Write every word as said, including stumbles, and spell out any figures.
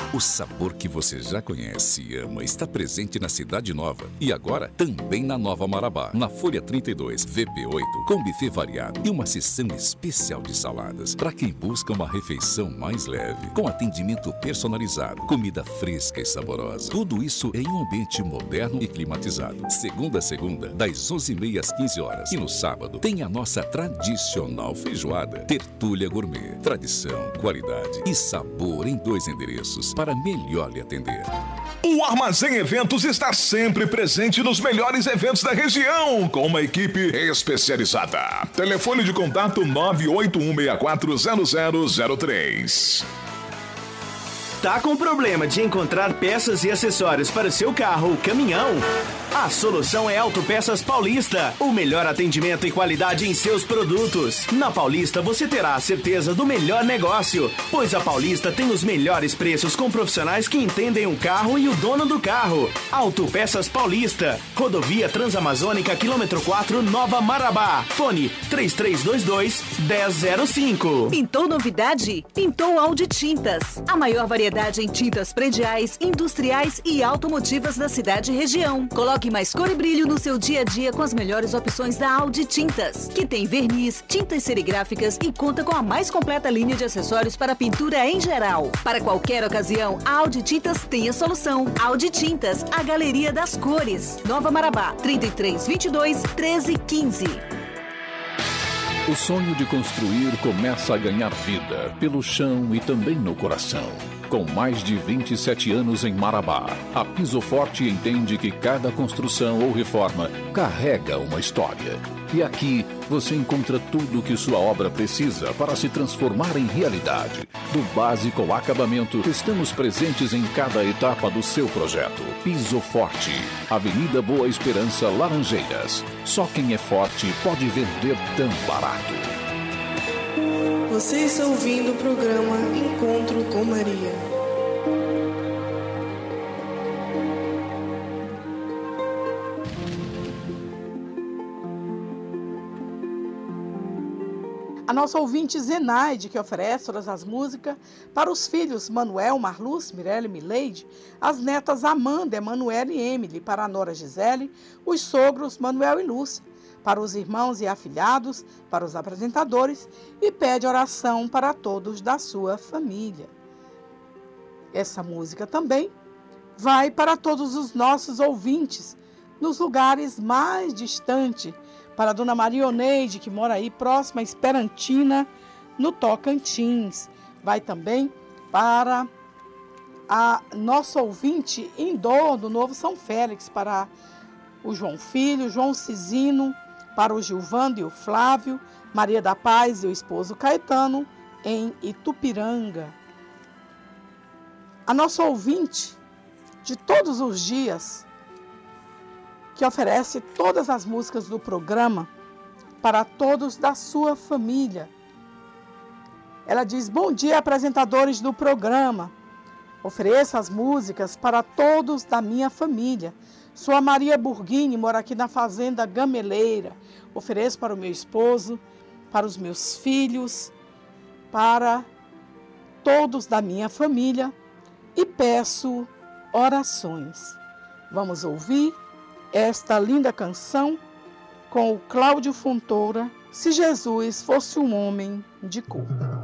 O sabor que você já conhece e ama está presente na Cidade Nova e agora também na Nova Marabá, na Folha trinta e dois, V P oito, com buffet variado e uma seção especial de saladas para quem busca uma refeição mais leve, com atendimento personalizado, comida fresca e saborosa. Tudo isso em um ambiente moderno e climatizado. Segunda a segunda, das onze e meia às quinze horas. E no sábado tem a nossa tradicional feijoada, Tertúlia Gourmet. Tradição, qualidade e sabor em dois endereços para melhor lhe atender. O Armazém Eventos está sempre presente nos melhores eventos da região, com uma equipe especializada. Telefone de contato nove oito um seis quatro zero zero zero três. Tá com problema de encontrar peças e acessórios para o seu carro ou caminhão? A solução é Autopeças Paulista, o melhor atendimento e qualidade em seus produtos. Na Paulista você terá a certeza do melhor negócio, pois a Paulista tem os melhores preços com profissionais que entendem o carro e o dono do carro. Autopeças Paulista, Rodovia Transamazônica, quilômetro quatro, Nova Marabá. Fone três três dois dois, um zero zero cinco. Pintou novidade? Pintou Audi Tintas. A maior variedade em tintas prediais, industriais e automotivas da cidade e região. Coloque mais cor e brilho no seu dia a dia com as melhores opções da Audi Tintas, que tem verniz, tintas serigráficas e conta com a mais completa linha de acessórios para pintura em geral. Para qualquer ocasião, a Audi Tintas tem a solução. Audi Tintas, a galeria das cores. Nova Marabá, trinta e três, vinte e dois, treze, quinze. O sonho de construir começa a ganhar vida pelo chão e também no coração. Com mais de vinte e sete anos em Marabá, a Piso Forte entende que cada construção ou reforma carrega uma história. E aqui você encontra tudo o que sua obra precisa para se transformar em realidade. Do básico ao acabamento, estamos presentes em cada etapa do seu projeto. Piso Forte, Avenida Boa Esperança, Laranjeiras. Só quem é forte pode vender tão barato. Você está ouvindo o programa Encontro com Maria. A nossa ouvinte Zenaide, que oferece todas as músicas para os filhos Manuel, Marluz, Mirelle e Mileide, as netas Amanda, Emanuela e Emily, para a nora Gisele, os sogros Manuel e Lúcia, para os irmãos e afilhados, para os apresentadores e pede oração para todos da sua família. Essa música também vai para todos os nossos ouvintes nos lugares mais distantes, para a dona Maria Oneide, que mora aí próxima a Esperantina, no Tocantins. Vai também para a nossa ouvinte Indor, do Novo São Félix, para o João Filho, João Cisino, para o Gilvando e o Flávio, Maria da Paz e o esposo Caetano, em Itupiranga. A nossa ouvinte de todos os dias, que oferece todas as músicas do programa para todos da sua família. Ela diz: bom dia, apresentadores do programa. Ofereço as músicas para todos da minha família. Sou a Maria Burguini, moro aqui na Fazenda Gameleira. Ofereço para o meu esposo, para os meus filhos, para todos da minha família e peço orações. Vamos ouvir esta linda canção com o Cláudio Fontoura, Se Jesus Fosse um Homem de Cor.